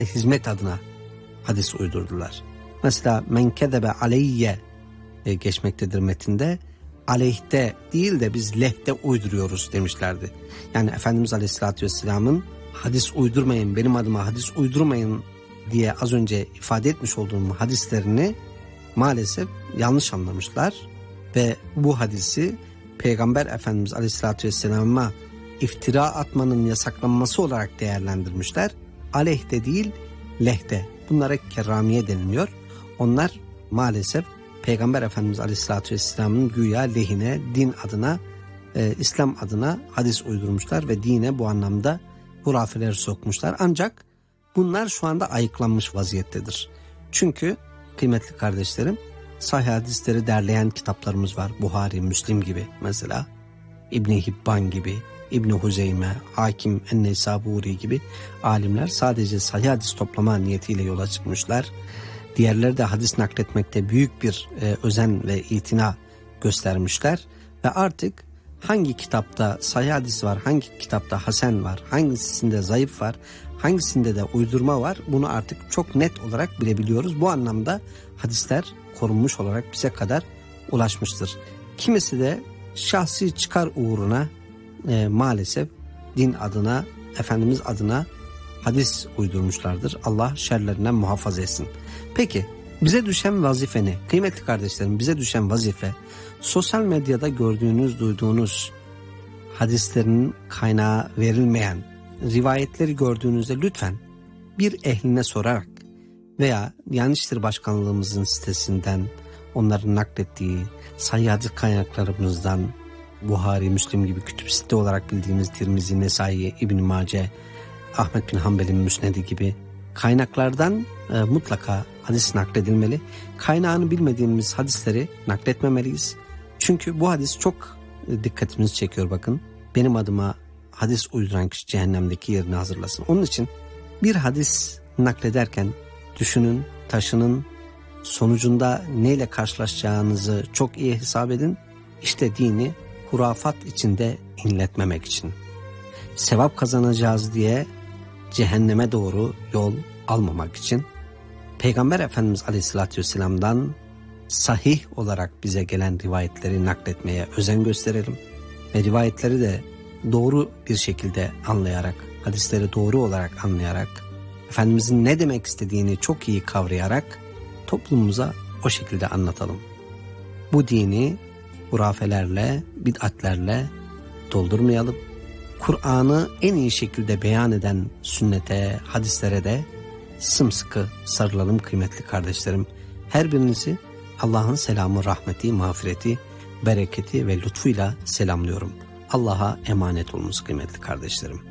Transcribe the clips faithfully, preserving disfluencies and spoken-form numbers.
hizmet adına hadis uydurdular. Mesela men kezebe aleyye e, geçmektedir metinde. Aleyhte değil de biz lehte uyduruyoruz demişlerdi. Yani Efendimiz Aleyhisselatü Vesselam'ın hadis uydurmayın, benim adıma hadis uydurmayın diye az önce ifade etmiş olduğum hadislerini maalesef yanlış anlamışlar. Ve bu hadisi Peygamber Efendimiz Aleyhisselatü Vesselam'a iftira atmanın yasaklanması olarak değerlendirmişler. Aleyhte değil, lehte. Bunlara kerramiye deniliyor. Onlar maalesef Peygamber Efendimiz Aleyhisselatü Vesselam'ın güya lehine, din adına, e, İslam adına hadis uydurmuşlar ve dine bu anlamda hurafeler sokmuşlar. Ancak bunlar şu anda ayıklanmış vaziyettedir. Çünkü kıymetli kardeşlerim, sahih hadisleri derleyen kitaplarımız var. Buhari, Müslim gibi mesela, İbn-i Hibban gibi, İbn-i Huzeyme, Hakim, En-Neysaburi gibi alimler sadece sahih hadis toplama niyetiyle yola çıkmışlar. Diğerleri de hadis nakletmekte büyük bir e, özen ve itina göstermişler. Ve artık hangi kitapta sahih hadis var, hangi kitapta hasen var, hangisinde zayıf var, hangisinde de uydurma var, bunu artık çok net olarak bilebiliyoruz. Bu anlamda hadisler korunmuş olarak bize kadar ulaşmıştır. Kimisi de şahsi çıkar uğruna e, maalesef din adına, Efendimiz adına hadis uydurmuşlardır. Allah şerlerinden muhafaza etsin. Peki bize düşen vazife ne? Kıymetli kardeşlerim, bize düşen vazife sosyal medyada gördüğünüz, duyduğunuz hadislerin kaynağı verilmeyen rivayetleri gördüğünüzde lütfen bir ehline sorarak veya Diyanet İşleri Başkanlığımızın sitesinden onların naklettiği sahih hadis kaynaklarımızdan Buhari, Müslim gibi kütüb site olarak bildiğimiz Tirmizi, Nesai, İbn-i Mace, Ahmet bin Hanbel'in Müsnedi gibi kaynaklardan e, mutlaka hadis nakledilmeli. Kaynağını bilmediğimiz hadisleri nakletmemeliyiz. Çünkü bu hadis çok e, dikkatimizi çekiyor bakın. Benim adıma hadis uyduran kişi cehennemdeki yerini hazırlasın. Onun için bir hadis naklederken düşünün, taşının, sonucunda neyle karşılaşacağınızı çok iyi hesap edin. İşte dini hurafat içinde inletmemek için. Sevap kazanacağız diye cehenneme doğru yol almamak için Peygamber Efendimiz Aleyhisselatü Vesselam'dan sahih olarak bize gelen rivayetleri nakletmeye özen gösterelim. Ve rivayetleri de doğru bir şekilde anlayarak, hadisleri doğru olarak anlayarak, Efendimizin ne demek istediğini çok iyi kavrayarak toplumumuza o şekilde anlatalım. Bu dini hurafelerle, bid'atlerle doldurmayalım. Kur'an'ı en iyi şekilde beyan eden sünnete, hadislere de sımsıkı sarılalım kıymetli kardeşlerim. Her birinizi Allah'ın selamı, rahmeti, mağfireti, bereketi ve lütfuyla selamlıyorum. Allah'a emanet olunuz kıymetli kardeşlerim.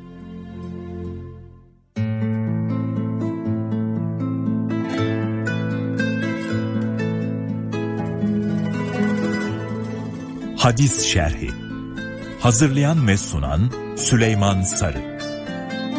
Hadis Şerhi. Hazırlayan ve sunan Süleyman Sarı.